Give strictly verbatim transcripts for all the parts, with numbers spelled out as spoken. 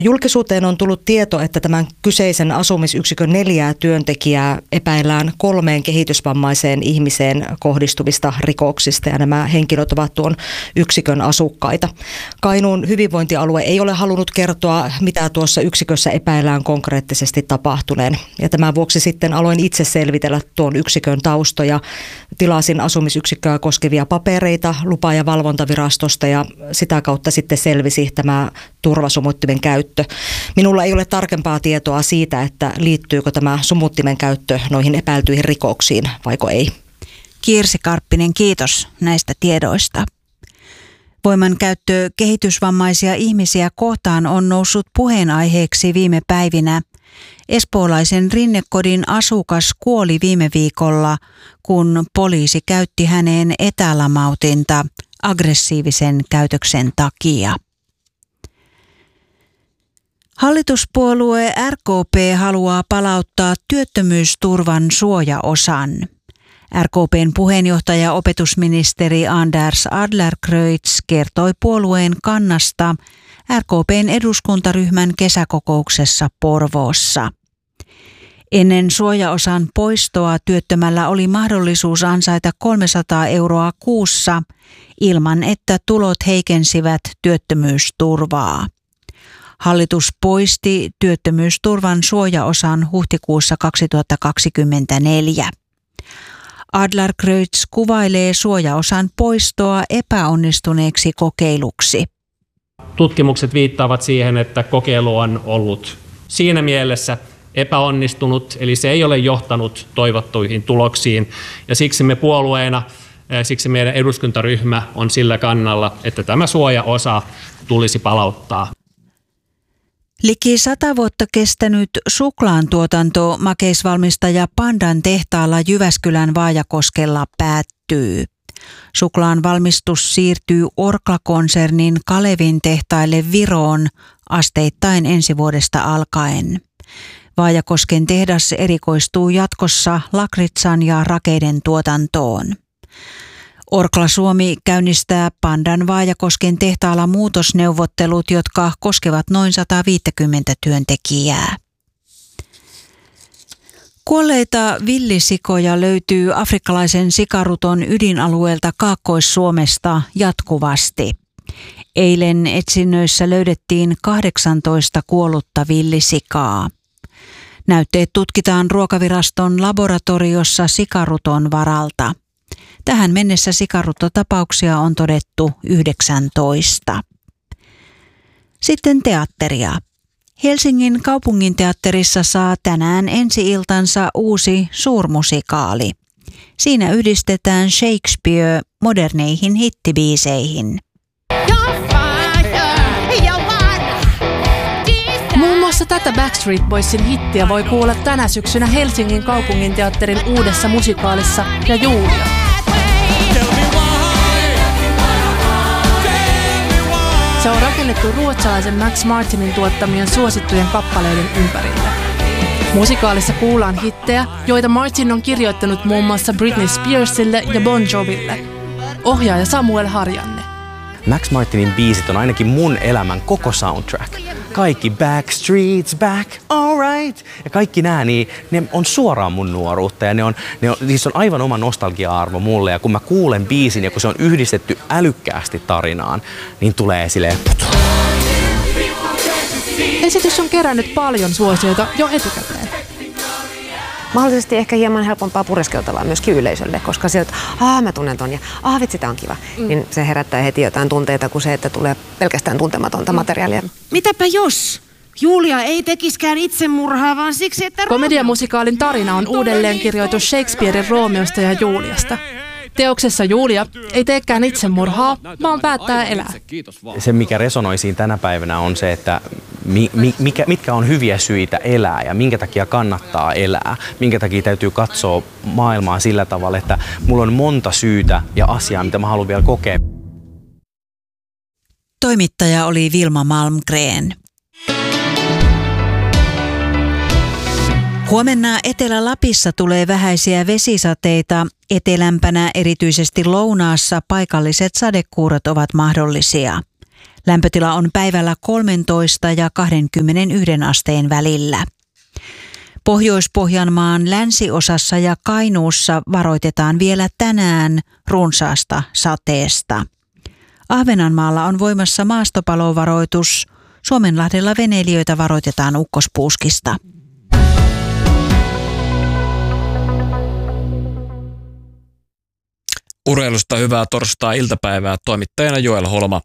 Julkisuuteen on tullut tieto, että tämän kyseisen asumisyksikön neljää työntekijää epäillään kolmeen kehitysvammaiseen ihmiseen kohdistuvista rikoksista ja nämä henkilöt ovat tuon yksikön asukkaita. Kainuun hyvinvointialue ei ole halunnut kertoa, mitä tuossa yksikössä epäillään konkreettisesti tapahtuneen. Ja tämän vuoksi sitten aloin itse selvitellä tuon yksikön taustoja. Tilasin asumisyksikköä koskevia papereita lupa- ja valvontavirastosta ja sitä kautta sitten selvisi tämä turvasumuttimen käyttö. Minulla ei ole tarkempaa tietoa siitä, että liittyykö tämä sumuttimen käyttö noihin epäiltyihin rikoksiin vaiko ei. Kirsi Karppinen, kiitos näistä tiedoista. Voimankäyttö kehitysvammaisia ihmisiä kohtaan on noussut puheenaiheeksi viime päivinä. Espoolaisen Rinnekodin asukas kuoli viime viikolla, kun poliisi käytti häneen etälamautinta aggressiivisen käytöksen takia. Hallituspuolue R K P haluaa palauttaa työttömyysturvan suojaosan. R K P:n puheenjohtaja opetusministeri Anders Adlercreutz kertoi puolueen kannasta R K P:n eduskuntaryhmän kesäkokouksessa Porvoossa. Ennen suojaosan poistoa työttömällä oli mahdollisuus ansaita kolmesataa euroa kuussa ilman, että tulot heikensivät työttömyysturvaa. Hallitus poisti työttömyysturvan suojaosan huhtikuussa kaksituhattakaksikymmentäneljä. Adlercreutz kuvailee suojaosan poistoa epäonnistuneeksi kokeiluksi. Tutkimukset viittaavat siihen, että kokeilu on ollut siinä mielessä epäonnistunut, eli se ei ole johtanut toivottuihin tuloksiin. Ja siksi me puolueena, siksi meidän eduskuntaryhmä on sillä kannalla, että tämä suojaosa tulisi palauttaa. Liki sata vuotta kestänyt suklaantuotanto makeisvalmistaja Pandan tehtaalla Jyväskylän Vaajakoskella päättyy. Suklaan valmistus siirtyy Orkla-konsernin Kalevin tehtaille Viroon asteittain ensi vuodesta alkaen. Vaajakosken tehdas erikoistuu jatkossa lakritsan ja rakeiden tuotantoon. Orkla Suomi käynnistää Pandan Vaajakosken tehtaalla muutosneuvottelut, jotka koskevat noin sata viisikymmentä työntekijää. Kuolleita villisikoja löytyy afrikkalaisen sikaruton ydinalueelta Kaakkois-Suomesta jatkuvasti. Eilen etsinnöissä löydettiin kahdeksantoista kuollutta villisikaa. Näytteet tutkitaan Ruokaviraston laboratoriossa sikaruton varalta. Tähän mennessä sikarutotapauksia on todettu yhdeksäntoista. Sitten teatteria. Helsingin kaupunginteatterissa saa tänään ensi-iltansa uusi suurmusikaali. Siinä yhdistetään Shakespeare moderneihin hittibiiseihin. Muun muassa tätä Backstreet Boysin hittiä voi kuulla tänä syksynä Helsingin kaupunginteatterin uudessa musikaalissa ja Julia. Se on rakennettu ruotsalaisen Max Martinin tuottamien suosittujen kappaleiden ympärille. Musikaalissa kuullaan hittejä, joita Martin on kirjoittanut muun muassa Britney Spearsille ja Bon Joville. Ohjaaja Samuel Harjanne. Max Martinin biisit on ainakin mun elämän koko soundtrack. Kaikki Backstreet's back, alright. Ja kaikki nää, niin ne on suoraan mun nuoruutta ja ne on, ne on, niissä on aivan oma nostalgia-arvo mulle. Ja kun mä kuulen biisin ja kun se on yhdistetty älykkäästi tarinaan, niin tulee silleen... Esitys on kerännyt paljon suosioita jo etukäteen. Mahdollisesti ehkä hieman helpompaa pureskeltavaa myöskin yleisölle, koska se, että aah mä tunnen ton ja aah vitsi tää on kiva, mm. niin se herättää heti jotain tunteita kuin se, että tulee pelkästään tuntematonta mm. materiaalia. Mitäpä jos Julia ei tekiskään itsemurhaa, vaan siksi, että... Komediamusikaalin tarina on uudelleenkirjoitus Shakespearen Roomeosta ja Juliasta. Teoksessa Julia ei teekään itsemurhaa, vaan päättää elää. Se, mikä resonoi siinä tänä päivänä, on se, että mi, mi, mikä, mitkä on hyviä syitä elää ja minkä takia kannattaa elää. Minkä takia täytyy katsoa maailmaa sillä tavalla, että mulla on monta syytä ja asiaa, mitä mä haluan vielä kokea. Toimittaja oli Vilma Malmgren. Huomenna Etelä-Lapissa tulee vähäisiä vesisateita. Etelämpänä, erityisesti lounaassa, paikalliset sadekuurot ovat mahdollisia. Lämpötila on päivällä kolmetoista ja kaksikymmentäyksi asteen välillä. Pohjois-Pohjanmaan länsiosassa ja Kainuussa varoitetaan vielä tänään runsaasta sateesta. Ahvenanmaalla on voimassa maastopalovaroitus. Suomenlahdella veneilijöitä varoitetaan ukkospuuskista. Urheilusta hyvää torstai-iltapäivää, toimittajana Joel Holma.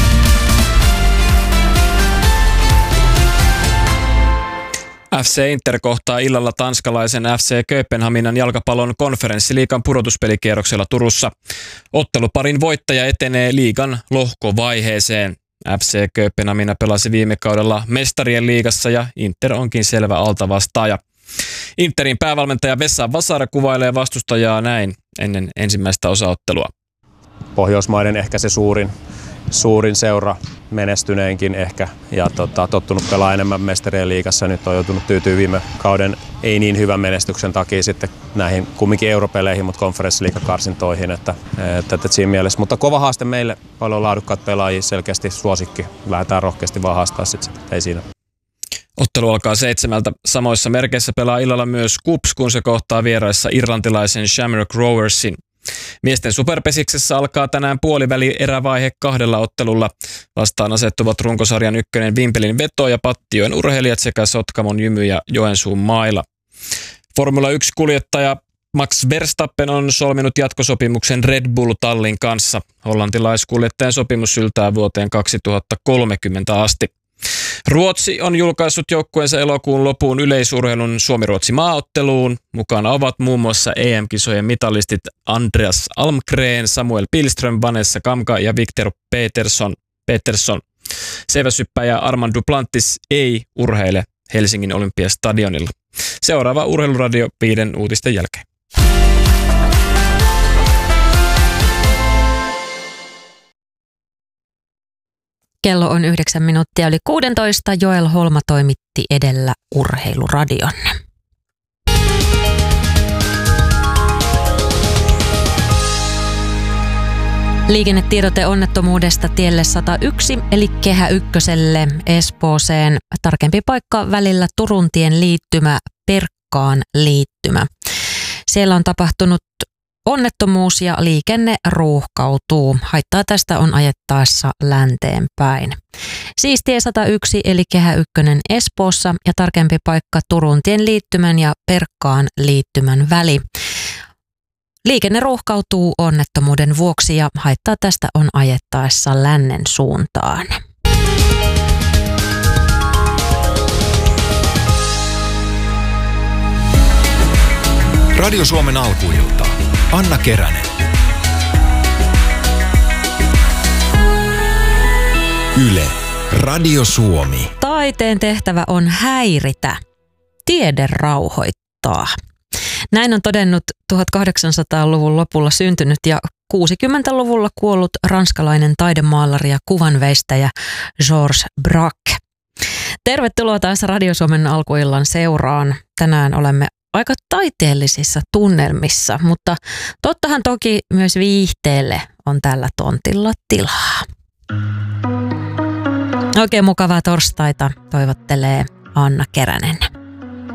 F C Inter kohtaa illalla tanskalaisen F C Kööpenhaminan jalkapallon konferenssiliigan pudotuspelikierroksella Turussa. Otteluparin voittaja etenee liigan lohkovaiheeseen. F C Kööpenhamina pelasi viime kaudella mestarien liigassa ja Inter onkin selvä altavastaaja. Interin päävalmentaja Vesa Vasara kuvailee vastustajaa näin ennen ensimmäistä osaottelua. Pohjoismaiden ehkä se suurin, suurin seura, menestyneenkin ehkä, ja tota, tottunut pelaa enemmän mestarien liigassa. Nyt on joutunut tyytyä viime kauden ei niin hyvän menestyksen takia sitten näihin kumminkin europeleihin, mutta konferenssiliigakarsintoihin, että, että, että siinä mielessä. Mutta kova haaste meille, paljon laadukkaat pelaajia, selkeästi suosikki. Lähdetään rohkeasti vaan haastaa sitten, ei siinä. Ottelu alkaa seitsemältä. Samoissa merkeissä pelaa illalla myös KuPS, kun se kohtaa vieraissa irlantilaisen Shamrock Roversin. Miesten superpesiksessä alkaa tänään puoliväli erävaihe kahdella ottelulla. Vastaan asettuvat runkosarjan ykkönen Vimpelin Veto ja Pattijoen urheilijat sekä Sotkamon Jymy ja Joensuun Maila. Formula yksi-kuljettaja Max Verstappen on solminut jatkosopimuksen Red Bull Tallin kanssa. Hollantilaiskuljettajan sopimus syltää vuoteen kaksituhattakolmekymmentä asti. Ruotsi on julkaissut joukkueensa elokuun lopuun yleisurheilun Suomi-Ruotsi maaotteluun. Mukana ovat muun muassa E M-kisojen mitalistit Andreas Almgren, Samuel Pilström, Vanessa Kamka ja Victor Peterson. Peterson. Seiväshyppäjä Armand Duplantis ei urheile Helsingin Olympiastadionilla. Seuraava Urheiluradio viiden uutisten jälkeen. Kello on yhdeksän minuuttia yli kuusitoista. Joel Holma toimitti edellä Urheiluradion. Liikennetiedote onnettomuudesta tielle sata yksi eli Kehä ykköselle Espooseen. Tarkempi paikka välillä Turuntien liittymä Perkkaan liittymä. Siellä on tapahtunut onnettomuus ja liikenne ruuhkautuu. Haittaa tästä on ajettaessa länteen päin. Siis tie sata yksi eli Kehä ykkönen Espoossa ja tarkempi paikka Turuntien liittymän ja Perkkaan liittymän väli. Liikenne ruuhkautuu onnettomuuden vuoksi ja haittaa tästä on ajettaessa lännen suuntaan. Radio Suomen alkuilta. Anna Keränen. Yle. Radio Suomi. Taiteen tehtävä on häiritä. Tiede rauhoittaa. Näin on todennut tuhatkahdeksansataaluvun lopulla syntynyt ja kuusikymmentäluvulla kuollut ranskalainen taidemaalari ja kuvanveistäjä Georges Braque. Tervetuloa taas Radio Suomen alkuillan seuraan. Tänään olemme aika taiteellisissa tunnelmissa, mutta tottahan toki myös viihteelle on tällä tontilla tilaa. Oikein mukavaa torstaita toivottelee Anna Keränen.